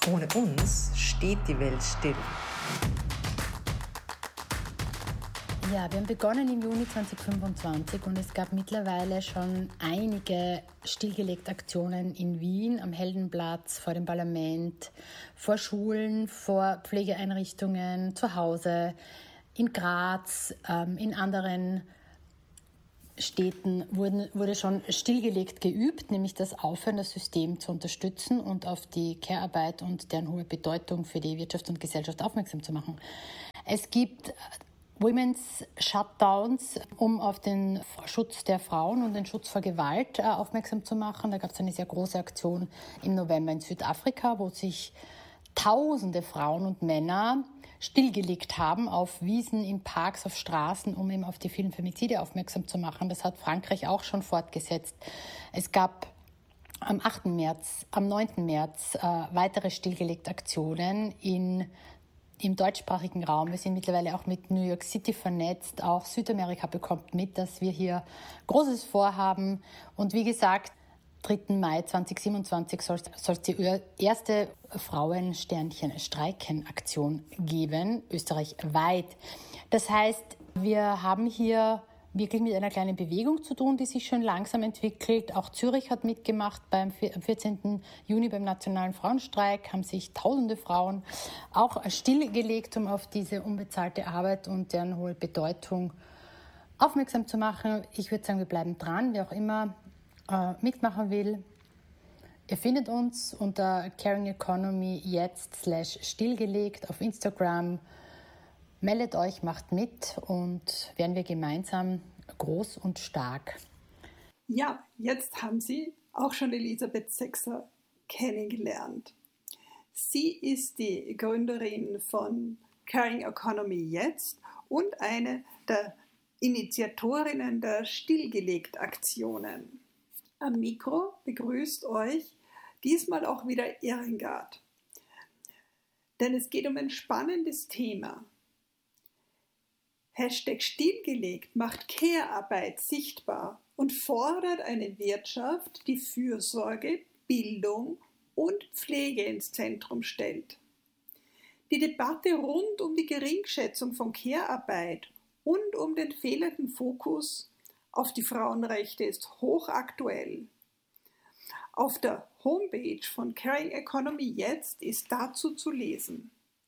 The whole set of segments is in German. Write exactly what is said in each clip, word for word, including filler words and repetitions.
Ohne uns steht die Welt still. Ja, wir haben begonnen im Juni zweitausendfünfundzwanzig und es gab mittlerweile schon einige stillgelegte Aktionen in Wien, am Heldenplatz, vor dem Parlament, vor Schulen, vor Pflegeeinrichtungen, zu Hause, in Graz, ähm, in anderen Städten wurden, wurde schon stillgelegt geübt, nämlich das Aufhören, das System zu unterstützen und auf die Care-Arbeit und deren hohe Bedeutung für die Wirtschaft und Gesellschaft aufmerksam zu machen. Es gibt Women's Shutdowns, um auf den Schutz der Frauen und den Schutz vor Gewalt äh, aufmerksam zu machen. Da gab es eine sehr große Aktion im November in Südafrika, wo sich tausende Frauen und Männer stillgelegt haben auf Wiesen, in Parks, auf Straßen, um eben auf die vielen Femizide aufmerksam zu machen. Das hat Frankreich auch schon fortgesetzt. Es gab am achten März, am neunten März äh, weitere stillgelegte Aktionen in im deutschsprachigen Raum. Wir sind mittlerweile auch mit New York City vernetzt. Auch Südamerika bekommt mit, dass wir hier Großes vorhaben. Und wie gesagt, dritten Mai zweitausendsiebenundzwanzig soll es die erste Frauen-Sternchen-Streiken-Aktion geben, österreichweit. Das heißt, wir haben hier wirklich mit einer kleinen Bewegung zu tun, die sich schon langsam entwickelt. Auch Zürich hat mitgemacht. Beim vierzehnten Juni beim Nationalen Frauenstreik haben sich tausende Frauen auch stillgelegt, um auf diese unbezahlte Arbeit und deren hohe Bedeutung aufmerksam zu machen. Ich würde sagen, wir bleiben dran, wer auch immer äh, mitmachen will. Ihr findet uns unter Caring Economy jetzt slash stillgelegt auf Instagram. Meldet euch, macht mit und werden wir gemeinsam groß und stark. Ja, jetzt haben Sie auch schon Elisabeth Sexer kennengelernt. Sie ist die Gründerin von Caring Economy jetzt und eine der Initiatorinnen der Stillgelegt-Aktionen. Am Mikro begrüßt euch diesmal auch wieder Irmgard. Denn es geht um ein spannendes Thema. Hashtag stillgelegt macht Care-Arbeit sichtbar und fordert eine Wirtschaft, die Fürsorge, Bildung und Pflege ins Zentrum stellt. Die Debatte rund um die Geringschätzung von Care-Arbeit und um den fehlenden Fokus auf die Frauenrechte ist hochaktuell. Auf der Homepage von Caring Economy jetzt ist dazu zu lesen: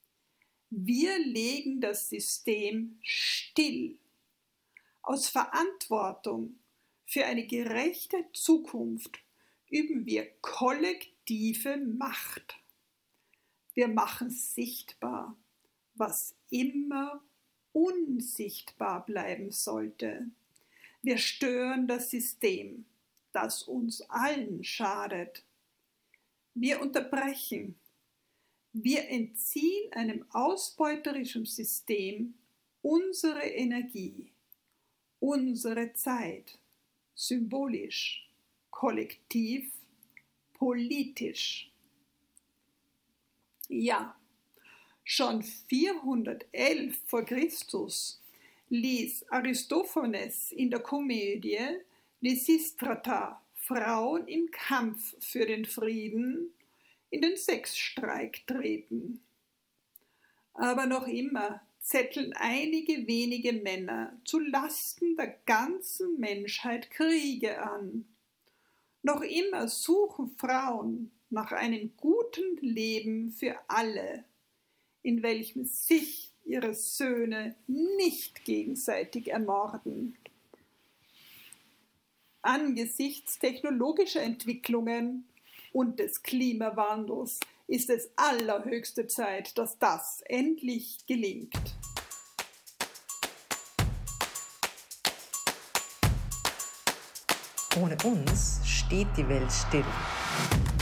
Wir legen das System still. Aus Verantwortung für eine gerechte Zukunft üben wir kollektive Macht. Wir machen sichtbar, was immer unsichtbar bleiben sollte. Wir stören das System, das uns allen schadet. Wir unterbrechen. Wir entziehen einem ausbeuterischen System unsere Energie, unsere Zeit, symbolisch, kollektiv, politisch. Ja, schon vierhundertelf vor Christus ließ Aristophanes in der Komödie Lysistrata Frauen im Kampf für den Frieden in den Sexstreik treten. Aber noch immer zetteln einige wenige Männer zu Lasten der ganzen Menschheit Kriege an. Noch immer suchen Frauen nach einem guten Leben für alle, in welchem sich ihre Söhne nicht gegenseitig ermorden. Angesichts technologischer Entwicklungen und des Klimawandels ist es allerhöchste Zeit, dass das endlich gelingt. Ohne uns steht die Welt still.